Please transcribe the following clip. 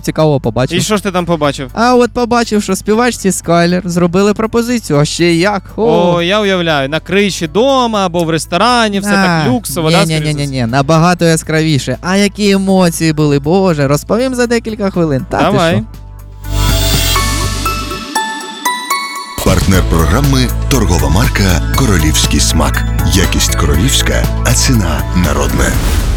цікавого побачив. І що ж ти там побачив? А от побачив, що співачці Скайлер зробили пропозицію, а ще як. О, я уявляю, на криші дома або в ресторані, все так люксово, да? Ні, набагато яскравіше. А які емоції були, боже, розповім за декілька хвилин. Давай. Партнер програми – торгова марка «Королівський смак». Якість королівська, а ціна народна.